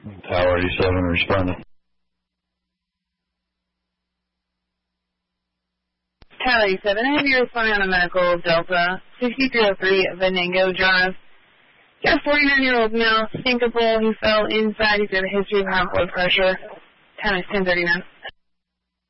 Tower 87 responding. Tower 87, I have you responding on a medical Delta 6303 Venango Drive. Got a 49-year-old male, thinkable. He fell inside. He's got a history of high blood pressure. Time is 10:39.